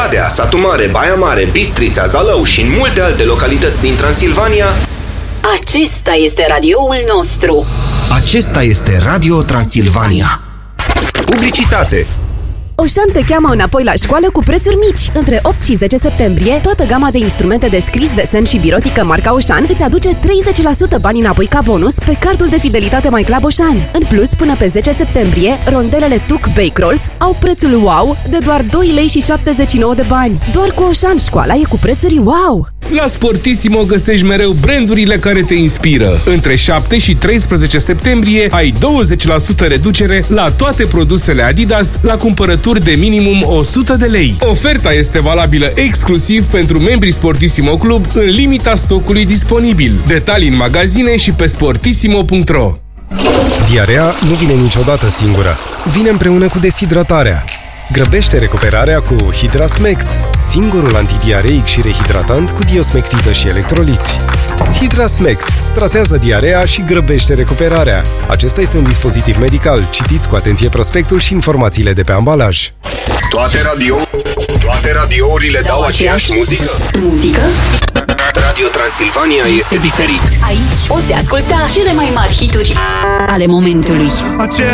Oradea, Satu Mare, Baia Mare, Bistrița, Zalău și în multe alte localități din Transilvania. Acesta este radioul nostru. Acesta este Radio Transilvania. Publicitate. Oșan te cheamă înapoi la școală cu prețuri mici. Între 8 și 10 septembrie, toată gama de instrumente de scris, desen și birotică marca Oșan îți aduce 30% bani înapoi ca bonus pe cardul de fidelitate My Club Oșan. În plus, până pe 10 septembrie, rondelele Tuc Bake Rolls au prețul wow de doar 2 lei și 79 de bani. Doar cu Oșan școala e cu prețuri wow! La Sportissimo găsești mereu brandurile care te inspiră. Între 7 și 13 septembrie ai 20% reducere la toate produsele Adidas la cumpărături de minimum 100 de lei. Oferta este valabilă exclusiv pentru membrii Sportissimo Club în limita stocului disponibil. Detalii în magazine și pe sportissimo.ro. Diarea nu vine niciodată singură. Vine împreună cu deshidratarea. Grăbește recuperarea cu Hidrasmect, singurul antidiareic și rehidratant cu diosmectidă și electroliți. Hidrasmect tratează diarea și grăbește recuperarea. Acesta este un dispozitiv medical. Citiți cu atenție prospectul și informațiile de pe ambalaj. Toate radiourile dau aceeași muzică? Radio Transilvania este diferit. Aici poți asculta cele mai mari hituri ale momentului.